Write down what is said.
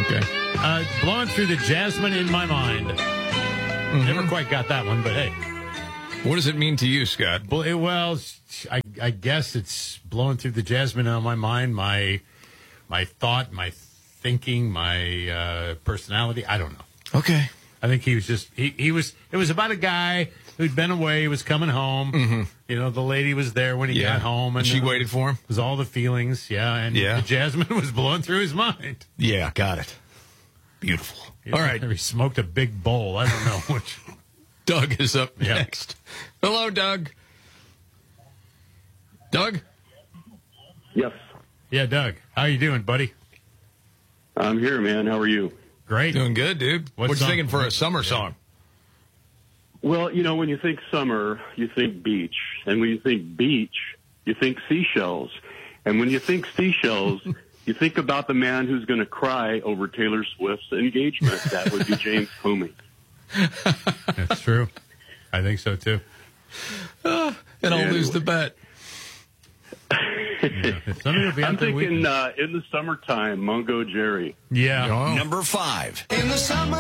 Okay. Blowing through the jasmine in my mind. Never quite got that one, but hey. What does it mean to you, Scott? Well, I guess it's blowing through the jasmine on my mind, my thought, my thinking, my personality. I don't know. Okay. I think he was just it was about a guy who'd been away, he was coming home. Mm-hmm. You know, the lady was there when he got home, and she waited for him. It was all the feelings, and the jasmine was blowing through his mind. Yeah, got it. Beautiful. All right. He smoked a big bowl. I don't know which. Doug is up next. Hello, Doug. Doug? Yes. Yeah, Doug. How you doing, buddy? I'm here, man. How are you? Great. Doing good, dude. What you thinking for a summer song? Well, you know, when you think summer, you think beach. And when you think beach, you think seashells. And when you think seashells, you think about the man who's going to cry over Taylor Swift's engagement. That would be James Comey. That's true. I think so, too. And I'll lose the bet. I'm thinking in the summertime, Mungo Jerry. Yeah. Number 5. In the summer.